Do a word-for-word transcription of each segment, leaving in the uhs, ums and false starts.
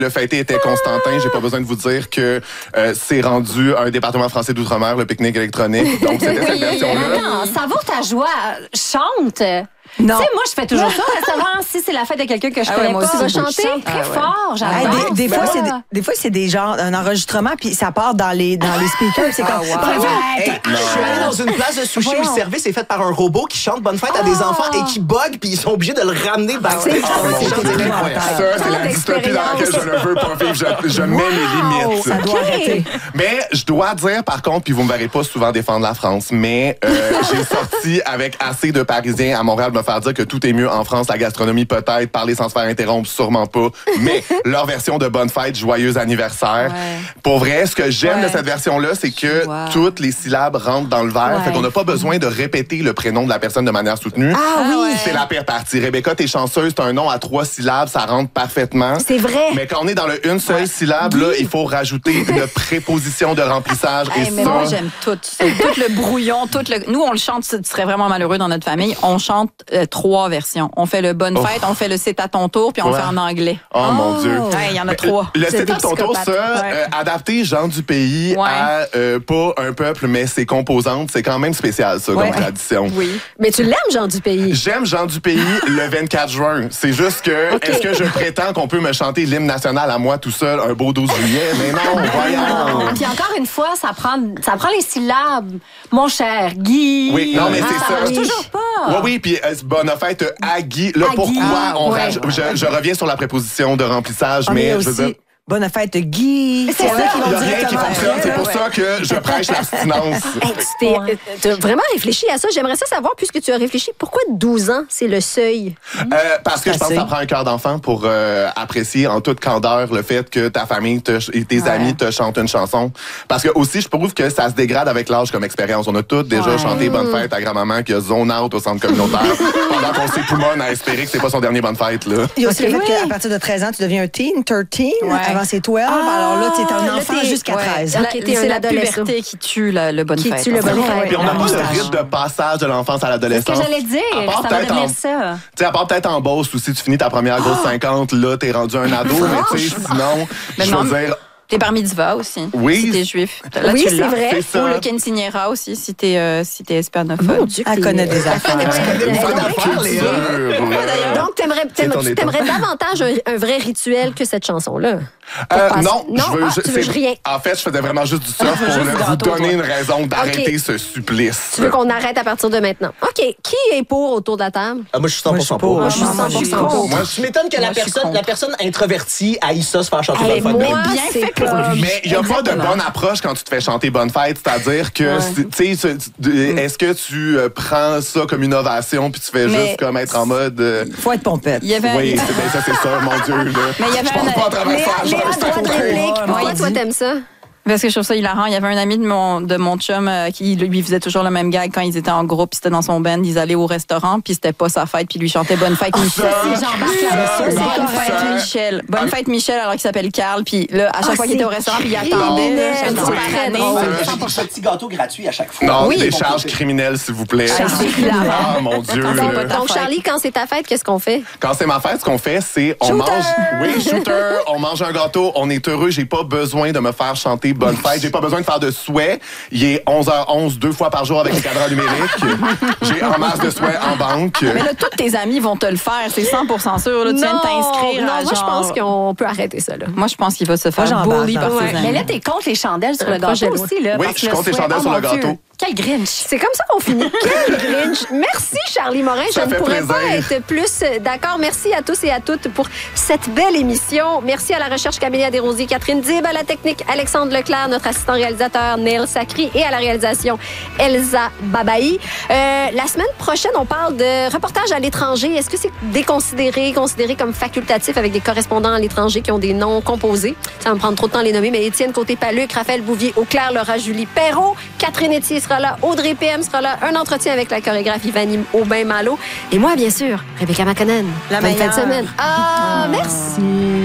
Le fêté était Constantin. J'ai pas besoin de vous dire que euh, c'est rendu un département français d'outre-mer, le pique-nique électronique. Donc, c'était cette version-là. Non, ça vaut ta joie. Chante. Non. Tu sais, moi, je fais toujours ça. Savoir si c'est la fête de quelqu'un que je Ah connais ouais, moi pas. aussi, Tu vas je chanter chante. très Ah ouais. fort. J'adore. Hey, des, des, fois, ça. c'est des, des fois, c'est des genres, un enregistrement, puis ça part dans les, dans les speakers. C'est Ah, comme. wow. Hey, je suis allé dans une place de sushi où le service est fait par un robot qui chante Bonne fête à des enfants et qui bug, puis ils sont obligés de le ramener backstage. Ah, pour ouais. qu'il chante. C'est incroyable. Ça, c'est la dystopie dans laquelle je ne veux pas vivre. Je, je mets mes limites. Ça doit arrêter. Mais je dois dire, par contre, puis vous me verrez pas souvent défendre la France, mais euh, j'ai sorti avec assez de Parisiens à Montréal me faire dire que tout est mieux en France, la gastronomie peut-être, parler sans se faire interrompre, sûrement pas, mais leur version de Bonne fête, joyeux anniversaire. Ouais. Pour vrai, ce que j'aime Ouais. de cette version-là, c'est que Wow. toutes les syllabes rentrent dans le verre, Ouais. fait qu'on n'a pas besoin de répéter le prénom de la personne de manière soutenue. Ah oui. C'est la pire partie. Rebecca, t'es chanceuse, t'as un nom à trois syllabes, ça rentre parfaitement. C'est vrai. Mais quand on est dans le une seule syllabe, là, il faut rajouter une préposition de remplissage. Hey, et mais ça, moi, j'aime tout. C'est tout le brouillon, tout le. Nous, on le chante, tu serais vraiment malheureux dans notre famille. On chante euh, trois versions. On fait le Bonne Oh. fête, on fait le C'est à ton tour, puis on Ouais. le fait en anglais. oh, mon Dieu. Hey, il y en a trois. Le C'est c'est à ton tour, psychopathe. ça, Ouais. euh, adapté gens du pays Ouais. à euh, pas un peuple, mais ses composantes, c'est quand même spécial, ça, Ouais. comme tradition. Oui. Mais tu l'aimes, Jean du pays. J'aime Jean du pays le vingt-quatre juin. C'est juste que, Ok. est-ce que je prétends qu'on peut me chanter l'hymne national à moi tout seul un beau douze juillet? Mais non, voyons. Puis encore une fois, ça prend, ça prend les syllabes. Mon cher Guy. Oui, non, mais c'est Ah, ça. marche toujours pas. Oui, oui, puis euh, bonne fête euh, à Guy. Là, À pourquoi Guy. on Ouais. rajoute- je, je reviens sur la préposition de remplissage, Ah, mais il y mais a je veux aussi dire, Bonne fête, Guy. C'est ça. eux qui il vont n'y a rien qui directement fonctionne. après, C'est pour ouais. ça que je prêche l'abstinence. Hey, tu t'es, Ouais. euh, t'as vraiment réfléchi à ça. J'aimerais ça savoir, puisque tu as réfléchi, pourquoi douze ans, c'est le seuil? Euh, parce que je pense que ça prend un cœur d'enfant pour euh, apprécier en toute candeur le fait que ta famille te, et tes amis te chantent une chanson. Parce que aussi, je trouve que ça se dégrade avec l'âge comme expérience. On a tous déjà Ouais. chanté Bonne fête à grand-maman qui a zone out au centre communautaire pendant qu'on s'époumonne à espérer que c'est pas son dernier Bonne fête. Là. Il y a aussi Ok. le fait qu'à partir de treize ans, tu deviens un teen, treize. Ouais. Avant, c'est douze. alors là, tu es un là, enfant t'es- jusqu'à Ouais. treize. La- Ok, t'es un c'est la adolescent. puberté qui tue la- le Bonne Qui fête. tue le en fait. Bonne fête. Puis on n'a pas Ouais. de rythme de passage de l'enfance à C'est l'adolescence. ce que j'allais dire. À part Ça va peut-être devenir en- ça. Tu sais, à part peut-être en Beauce, ou si tu finis ta première grosse cinquante, là, t'es rendu un ado, mais tu sais, sinon, Mais je non, veux dire, T'es bar mitzvah aussi. Oui. Si t'es juif. Là, Oui, tu c'est l'as. vrai. c'est ça. Ou le quinceañera aussi, si t'es euh, si t'es hispanophone. Mon Dieu, Elle t'es- connaît des affaires. une fois dans la Culture, culture. euh, Donc, t'aimerais, C'est ton t'aimerais, état. t'aimerais davantage un, un vrai rituel que cette chanson-là? Euh, passer- non, Non, je veux, ah, je- tu veux c'est- rien. En fait, je faisais vraiment juste du surf pour Juste le- du vous gâteau, donner toi. une raison d'arrêter Ok. ce supplice. Tu veux qu'on arrête à partir de maintenant? OK. Qui est pour autour de la table? Ah, moi, je suis cent pour cent Moi, je suis pour. pour. Moi, je suis Moi, je suis cent pour cent pour. Moi, Tu m'étonnes que la Moi, je suis personne, contre. la personne introvertie haïsse ça se faire chanter Hey, Bonne fête. moi, bien c'est fait pour comme- lui. mais il n'y a pas de Exactement. bonne approche quand tu te fais chanter Bonne fête, c'est-à-dire que, si- tu sais, tu- tu- est-ce que tu euh, prends ça comme une ovation puis tu fais Mais- juste comme être en mode. euh, Faut être pompette. Il y avait oui, c'est ben, ça, c'est ça, mon Dieu. Là. Mais il y avait je pense un- pas à travers Léa, ça. Léa, genre, c'est droit de trop. réplique. Ouais, Pourquoi ouais, toi, dis. t'aimes ça? Parce que je trouve ça hilarant. Il y avait un ami de mon, de mon chum euh, qui lui faisait toujours le même gag quand ils étaient en groupe, puis c'était dans son band, ils allaient au restaurant, puis c'était pas sa fête, puis lui chantait Bonne fête Michel. ça, C'est Jean-Marc Larousseau, Bonne c'est comme fête ça. Michel. Bonne fête Michel alors qu'il s'appelle Carl, puis là, à chaque Ah, fois qu'il était au c'est restaurant, puis il criminel. attendait. là, C'est une petite très année. drôle. Un petit gâteau gratuit à chaque fois. Non, Oui. des Bon charges côté. criminelles, s'il vous plaît. Ah, c'est hilarant. Ah, mon Dieu. Attends, là. pas ta Donc, fête. Charlie, quand c'est ta fête, qu'est-ce qu'on fait? Quand c'est ma fête, ce qu'on fait, c'est on Shooter! mange. Oui, shooter, on mange un gâteau, on est heureux. J'ai pas besoin de me faire chanter Bonne fête. J'ai pas besoin de faire de souhaits. Il est onze heures onze, deux fois par jour avec les cadrans numériques. J'ai en masse de souhaits en banque. Mais là, tous tes amis vont te le faire, c'est cent pour cent sûr. Là, tu viens de t'inscrire non, à moi, je genre- pense qu'on peut arrêter ça, là. Moi, je pense qu'il va se faire j'embarque bully dans par ça. ses Mais amis. là, t'es contre les chandelles sur le Un projet gâteau de loi. aussi, là. Oui, parce je suis que contre les souhait- chandelles oh, sur le mon Dieu. gâteau. Quel Grinch. C'est comme ça qu'on finit. Quel Grinch. Merci, Charlie Morin. Ça Je ne fait pourrais pas plaisir. être plus euh, d'accord. Merci à tous et à toutes pour cette belle émission. Merci à la recherche Camélia Desrosiers, Catherine Dib, à la technique Alexandre Leclerc, notre assistant réalisateur Neil Sacri et à la réalisation Elsa Babaï. Euh, la semaine prochaine, on parle de reportage à l'étranger. Est-ce que c'est déconsidéré, considéré comme facultatif avec des correspondants à l'étranger qui ont des noms composés? Ça va me prendre trop de temps à les nommer, mais Étienne Côté-Paluc, Raphaël Bouvier, Auclair, Laura Julie Perrault, Catherine Etier sera là, Audrey P M sera là, un entretien avec la chorégraphe Ivani Aubin-Malo. Et moi, bien sûr, Rebecca McConnell. La Bonne fin de meilleure. semaine. Ah, merci.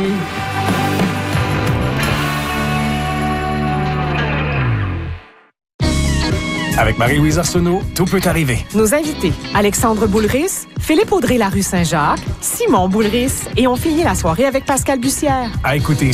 Avec Marie-Louise Arsenault, tout peut arriver. Nos invités, Alexandre Boulris, Philippe Audrey-Larue Saint-Jacques, Simon Boulris et on finit la soirée avec Pascal Bussière. À écouter